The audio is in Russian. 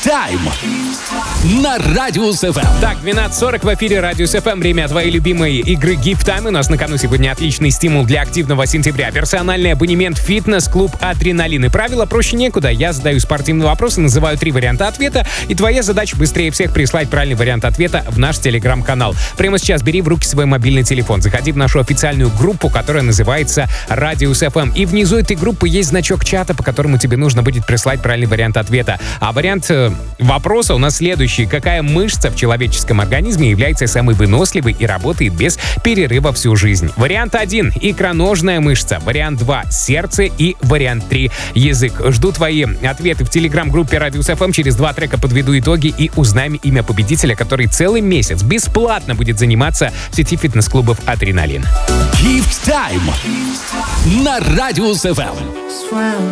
Тайм на Радиус ФМ. Так, 12:40 в эфире Радиус ФМ. Время твоей любимой игры Gift Time. У нас на кону сегодня отличный стимул для активного сентября. Персональный абонемент «Фитнес-клуб Адреналин». И правила проще некуда. Я задаю спортивный вопрос и называю 3 варианта ответа. И твоя задача быстрее всех прислать правильный вариант ответа в наш телеграм-канал. Прямо сейчас бери в руки свой мобильный телефон. Заходи в нашу официальную группу, которая называется Радиус ФМ. И внизу этой группы есть значок чата, по которому тебе нужно будет прислать правильный вариант ответа. А вариант вопроса у нас следующий. Какая мышца в человеческом организме является самой выносливой и работает без перерыва всю жизнь? Вариант 1 — икроножная мышца. Вариант 2 — сердце. И вариант 3 — язык. Жду твои ответы в телеграм-группе Радиус ФМ. Через 2 трека подведу итоги и узнаем имя победителя, который целый месяц бесплатно будет заниматься в сети фитнес-клубов «Адреналин». Gift Time на Радиус ФМ.